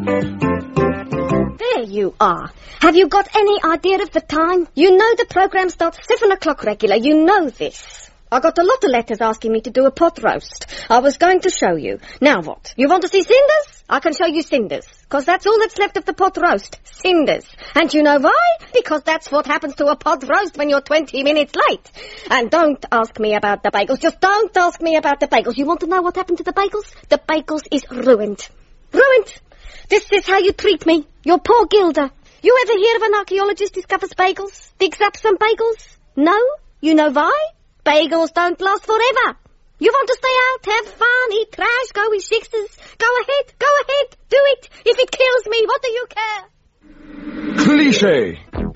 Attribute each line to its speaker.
Speaker 1: There you are. Have you got any idea of the time? You know the programme starts 7 o'clock regular. You know this. I got a lot of letters asking me to do a pot roast. I was going to show you. Now what? You want to see cinders? I can show you cinders. 'Cause that's all that's left of the pot roast. Cinders. And you know why? Because that's what happens to a pot roast when you're 20 minutes late. And don't ask me about the bagels. Just don't ask me about the bagels. You want to know what happened to the bagels? The bagels is ruined. Ruined. This is how you treat me. Your poor Gilda. You ever hear of an archaeologist discovers bagels? Digs up some bagels? No? You know why? Bagels don't last forever. You want to stay out, have fun, eat trash, go with shixers? Go ahead, do it. If it kills me, what do you care?
Speaker 2: Cliché.